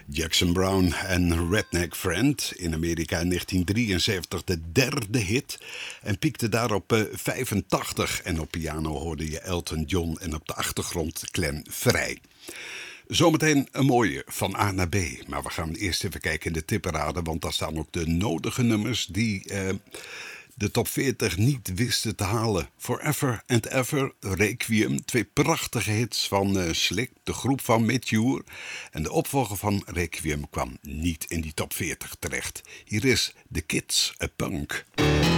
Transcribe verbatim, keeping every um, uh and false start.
Jackson Browne en Redneck Friend, in Amerika in negentien drieënzeventig de derde hit en piekte daar op uh, vijfentachtig. En op piano hoorde je Elton John en op de achtergrond Glenn Frey. Zometeen een mooie van A naar B, maar we gaan eerst even kijken in de tipperaden, want daar staan ook de nodige nummers die uh, de top veertig niet wisten te halen. Forever and Ever, Requiem, twee prachtige hits van uh, Slick, de groep van Mature. En de opvolger van Requiem kwam niet in die top veertig terecht. Hier is The Kids, A Punk.